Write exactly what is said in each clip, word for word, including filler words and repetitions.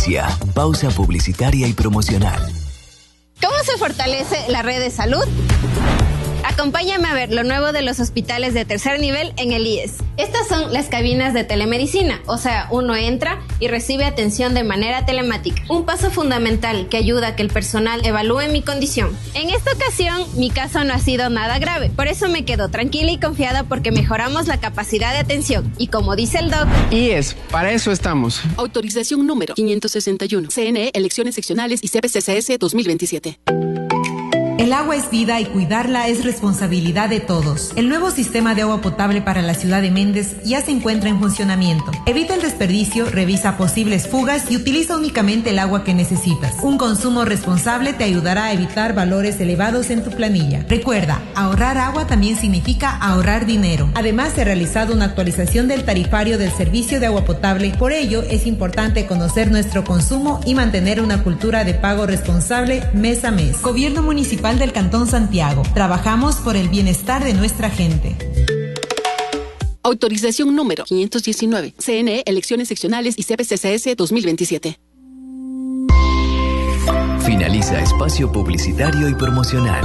Inicia pausa publicitaria y promocional. ¿Cómo se fortalece la red de salud? Acompáñame a ver lo nuevo de los hospitales de tercer nivel en el I E S. Estas son las cabinas de telemedicina, o sea, uno entra y recibe atención de manera telemática. Un paso fundamental que ayuda a que el personal evalúe mi condición. En esta ocasión, mi caso no ha sido nada grave, por eso me quedo tranquila y confiada porque mejoramos la capacidad de atención. Y como dice el doc, I E S, para eso estamos. Autorización número quinientos sesenta y uno. C N E, Elecciones Seccionales y C P C C S dos mil veintisiete. El agua es vida y cuidarla es responsabilidad de todos. El nuevo sistema de agua potable para la ciudad de Méndez ya se encuentra en funcionamiento. Evita el desperdicio, revisa posibles fugas y utiliza únicamente el agua que necesitas. Un consumo responsable te ayudará a evitar valores elevados en tu planilla. Recuerda, ahorrar agua también significa ahorrar dinero. Además, se ha realizado una actualización del tarifario del servicio de agua potable. Por ello, es importante conocer nuestro consumo y mantener una cultura de pago responsable mes a mes. Gobierno Municipal del Cantón Santiago. Trabajamos por el bienestar de nuestra gente. Autorización número quinientos diecinueve. C N E, Elecciones Seccionales y C P C C S dos mil veintisiete. Finaliza espacio publicitario y promocional.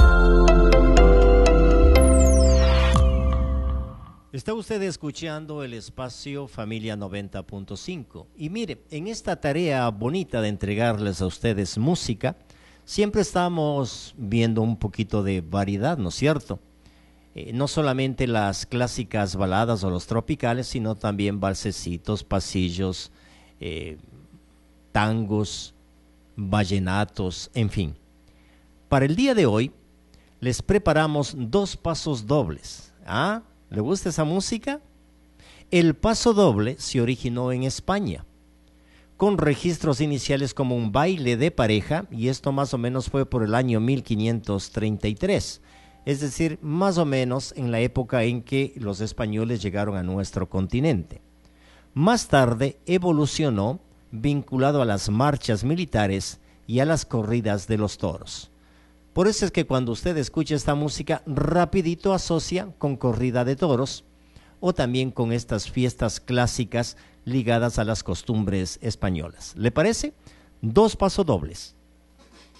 Está usted escuchando el espacio Familia noventa punto cinco. Y mire, en esta tarea bonita de entregarles a ustedes música, siempre estamos viendo un poquito de variedad, ¿no es cierto? Eh, no solamente las clásicas baladas o los tropicales, sino también valsecitos, pasillos, eh, tangos, vallenatos, en fin. Para el día de hoy, les preparamos dos pasos dobles. ¿Ah? ¿Le gusta esa música? El paso doble se originó en España, con registros iniciales como un baile de pareja, y esto más o menos fue por el año mil quinientos treinta y tres, es decir, más o menos en la época en que los españoles llegaron a nuestro continente. Más tarde evolucionó vinculado a las marchas militares y a las corridas de los toros. Por eso es que cuando usted escucha esta música, rapidito asocia con corrida de toros, o también con estas fiestas clásicas ligadas a las costumbres españolas. ¿Le parece? Dos pasodobles.